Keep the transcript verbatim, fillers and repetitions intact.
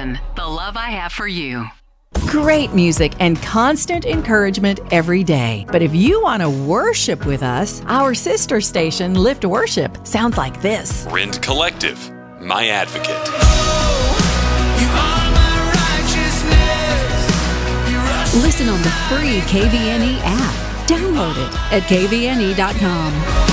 station, the love I have for you. Great music and constant encouragement every day. But if you want to worship with us, our sister station, Lift Worship, sounds like this. Rend Collective, My Advocate. Listen on the free K V N E app. Download it at K V N E dot com.